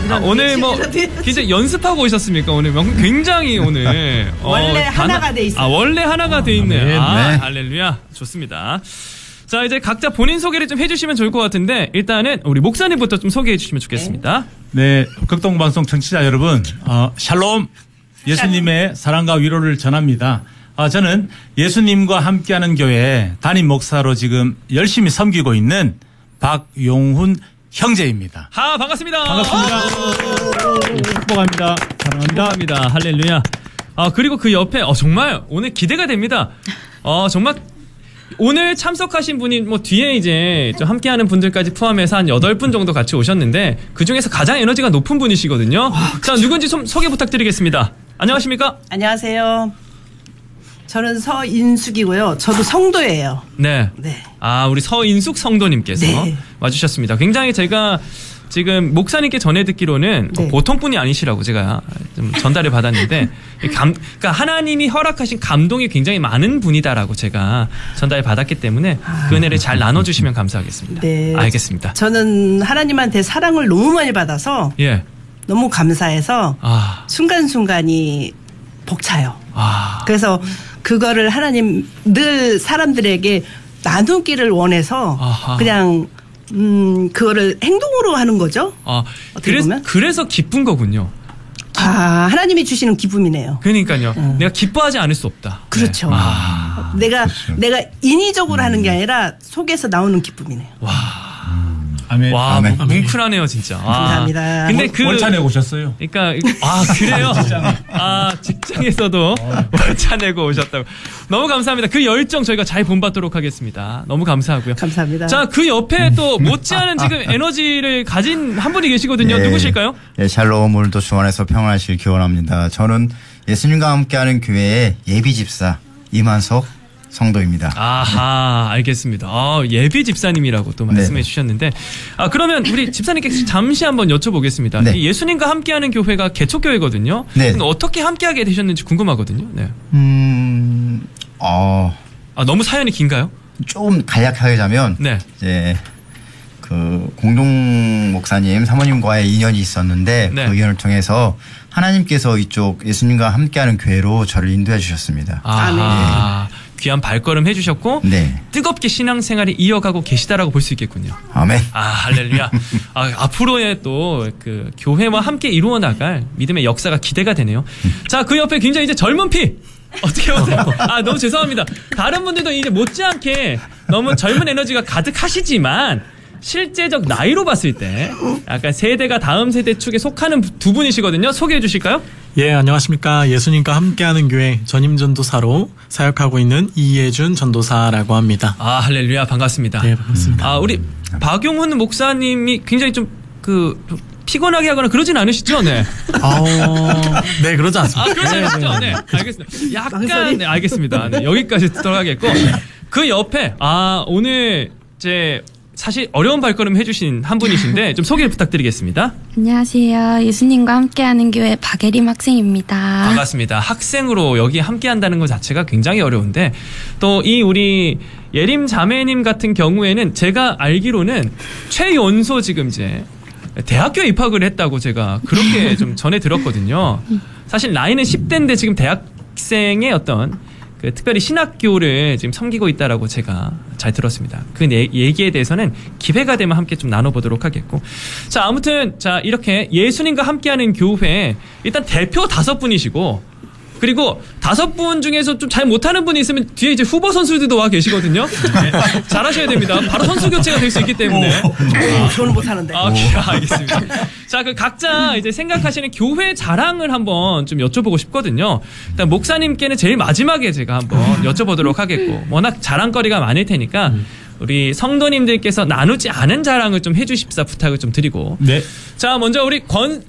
오늘 뭐 굉장히 연습하고 오셨습니까? 오늘 굉장히 오늘 원래 하나가 돼 있어요. 원래 하나가 돼 있네. 네. 할렐루야. 좋습니다. 자, 이제 각자 본인 소개를 좀 해주시면 좋을 것 같은데 일단은 우리 목사님부터 좀 소개해 주시면 좋겠습니다. 네, 극동방송 청취자 여러분, 샬롬. 예수님의 사랑과 위로를 전합니다. 저는 예수님과 함께하는 교회 담임 목사로 지금 열심히 섬기고 있는 박용훈 형제입니다. 반갑습니다. 반갑습니다. 축복합니다. 사랑합니다. 할렐루야. 그리고 그 옆에 정말 오늘 기대가 됩니다. 정말 오늘 참석하신 분이 뭐 뒤에 이제 좀 함께하는 분들까지 포함해서 한 8분 정도 같이 오셨는데 그 중에서 가장 에너지가 높은 분이시거든요. 자, 누군지 좀 소개 부탁드리겠습니다. 안녕하십니까? 안녕하세요. 저는 서인숙이고요. 저도 성도예요. 네. 네. 우리 서인숙 성도님께서 네. 와주셨습니다. 굉장히 제가 지금 목사님께 전해 듣기로는 네. 보통 분이 아니시라고 제가 좀 전달을 받았는데 그러니까 하나님이 허락하신 감동이 굉장히 많은 분이다라고 제가 전달을 받았기 때문에 그 은혜를 잘 나눠주시면 감사하겠습니다. 네. 알겠습니다. 저는 하나님한테 사랑을 너무 많이 받아서 예. 너무 감사해서 순간순간이 벅차요. 그래서 그거를 하나님 늘 사람들에게 나누기를 원해서 그냥 그거를 행동으로 하는 거죠. 그래서 기쁜 거군요. 하나님이 주시는 기쁨이네요. 그러니까요. 내가 기뻐하지 않을 수 없다. 그렇죠. 네. 내가 인위적으로 하는 게 아니라 속에서 나오는 기쁨이네요. 아멘. 아멘. 뭉클하네요, 진짜. 감사합니다. 근데 월차 내고 오셨어요? 그러니까 그래요. 직장에서도 월차 내고 오셨다고. 너무 감사합니다. 그 열정 저희가 잘 본받도록 하겠습니다. 너무 감사하고요. 감사합니다. 자, 그 옆에 또 못지않은 지금 에너지를 가진 한 분이 계시거든요. 네. 누구실까요? 네, 샬롬. 오늘도 주 안에서 평안하시길 기원합니다. 저는 예수님과 함께하는 교회의 예비 집사 이만석 성도입니다. 알겠습니다. 예비 집사님이라고 또 말씀해 주셨는데, 그러면 우리 집사님께 잠시 한번 여쭤보겠습니다. 네. 이 예수님과 함께하는 교회가 개척교회거든요. 네. 어떻게 함께하게 되셨는지 궁금하거든요. 네. 너무 사연이 긴가요? 좀 간략하게 자면, 이제 그 공동 목사님 사모님과의 인연이 있었는데 그 인연을 통해서 하나님께서 이쪽 예수님과 함께하는 교회로 저를 인도해 주셨습니다. 귀한 발걸음 해주셨고 뜨겁게 신앙생활을 이어가고 계시다라고 볼 수 있겠군요. 아멘. 할렐루야. 앞으로의 또 그 교회와 함께 이루어 나갈 믿음의 역사가 기대가 되네요. 자, 그 옆에 굉장히 이제 젊은 피. 어떻게 보세요? 너무 죄송합니다. 다른 분들도 이제 못지않게 너무 젊은 에너지가 가득하시지만 실제적 나이로 봤을 때 약간 세대가 다음 세대 축에 속하는 두 분이시거든요. 소개해 주실까요? 예, 안녕하십니까. 예수님과 함께하는 교회 전임전도사로 사역하고 있는 이예준 전도사라고 합니다. 할렐루야. 반갑습니다. 네, 반갑습니다. 우리 박용훈 목사님이 굉장히 좀 피곤하게 하거나 그러진 않으시죠? 네. 네, 그러지 않습니다. 그러지 않으시죠? 네. 알겠습니다. 약간, 알겠습니다. 네, 여기까지 들어가겠고. 그 옆에, 오늘 사실 어려운 발걸음 해주신 한 분이신데 좀 소개 부탁드리겠습니다. 안녕하세요. 예수님과 함께하는 교회 박예림 학생입니다. 반갑습니다. 학생으로 여기 함께한다는 것 자체가 굉장히 어려운데 또 이 우리 예림 자매님 같은 경우에는 제가 알기로는 최연소 지금 이제 대학교에 입학을 했다고 제가 그렇게 좀 전해 들었거든요. 사실 나이는 10대인데 지금 대학생의 어떤 특별히 신학교를 지금 섬기고 있다라고 제가 잘 들었습니다. 그 얘기에 대해서는 기회가 되면 함께 좀 나눠보도록 하겠고. 자, 아무튼, 이렇게 예수님과 함께하는 교회, 일단 대표 5분이시고, 그리고 5분 중에서 좀 잘 못하는 분이 있으면 뒤에 이제 후보 선수들도 와 계시거든요. 네, 잘하셔야 됩니다. 바로 선수 교체가 될 수 있기 때문에. 저는 못하는데. 알겠습니다. 자, 그 각자 이제 생각하시는 교회 자랑을 한번 좀 여쭤보고 싶거든요. 일단 목사님께는 제일 마지막에 제가 한번 여쭤보도록 하겠고, 워낙 자랑거리가 많을 테니까 우리 성도님들께서 나누지 않은 자랑을 좀 해주십사 부탁을 좀 드리고. 네. 자, 먼저 우리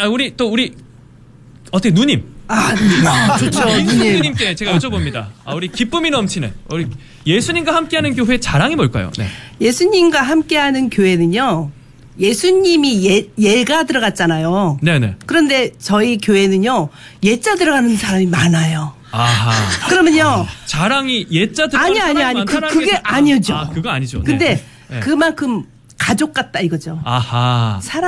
어떻게 누님? 좋죠. 누님께 제가 여쭤봅니다. 우리 기쁨이 넘치는 우리 예수님과 함께하는 교회 자랑이 뭘까요? 네. 예수님과 함께하는 교회는요. 예수님이 예가 들어갔잖아요. 네네. 그런데 저희 교회는요. 예자 들어가는 사람이 많아요. 그러면요. 자랑이 예자 들어가는 사람이 아니. 많다는 그게 아니죠. 그거 아니죠. 근데 네. 그만큼 가족 같다 이거죠. 사람